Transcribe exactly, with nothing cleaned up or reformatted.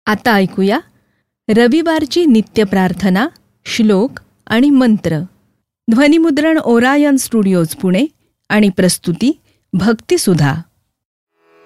आता ऐकूया रविवारची नित्यप्रार्थना, श्लोक आणि मंत्र. ध्वनिमुद्रण ओरायन स्टुडिओज पुणे आणि प्रस्तुती भक्तिसुधा.